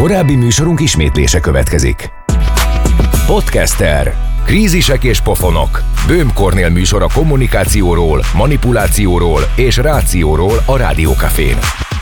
Korábbi műsorunk ismétlése következik. Podcaster. Krízisek és pofonok. Böhm Kornél műsor a kommunikációról, manipulációról és rációról a Rádiókafén.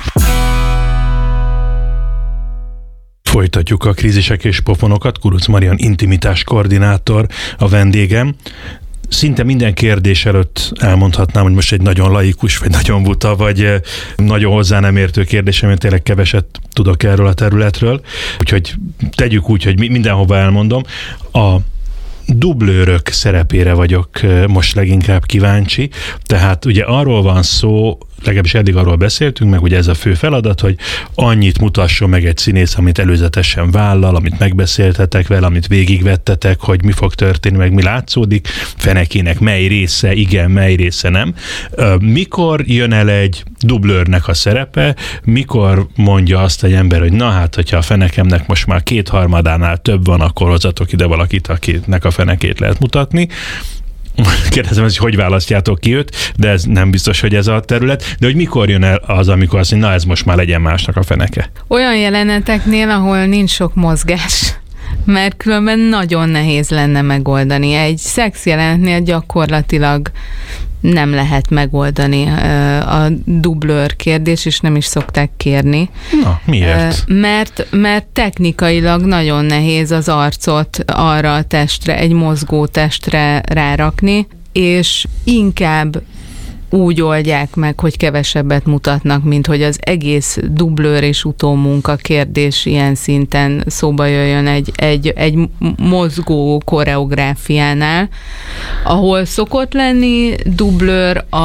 Folytatjuk a krízisek és pofonokat. Kuruc Marian intimitás koordinátor a vendégem. Szinte minden kérdés előtt elmondhatnám, hogy most egy nagyon laikus, vagy nagyon buta, vagy nagyon hozzá nem értő kérdésem, én tényleg keveset tudok erről a területről. Úgyhogy tegyük úgy, hogy mindenhova elmondom. A dublőrök szerepére vagyok most leginkább kíváncsi. Tehát ugye arról van szó, legalábbis eddig arról beszéltünk, meg ugye ez a fő feladat, hogy annyit mutasson meg egy színész, amit előzetesen vállal, amit megbeszéltetek vele, amit végigvettetek, hogy mi fog történni, meg mi látszódik, fenekének mely része igen, mely része nem. Mikor jön el egy dublőrnek a szerepe, mikor mondja azt egy ember, hogy na hát, hogyha a fenekemnek most már 2/3 több van, akkor hozzatok ide valakit, akinek a fenekét lehet mutatni. Kérdezem, hogy választjátok ki őt, de ez nem biztos, hogy ez a terület. De hogy mikor jön el az, amikor azt mondja, na ez most már legyen másnak a feneke? Olyan jeleneteknél, ahol nincs sok mozgás, mert különben nagyon nehéz lenne megoldani. Egy szex jelenetnél gyakorlatilag nem lehet megoldani a dublőr kérdés, és nem is szokták kérni. Na, miért? Mert technikailag nagyon nehéz az arcot arra a testre, egy mozgó testre rárakni, és inkább úgy oldják meg, hogy kevesebbet mutatnak, mint hogy az egész dublőr és utómunka kérdés ilyen szinten szóba jöjjön egy mozgó koreográfiánál, ahol szokott lenni dublőr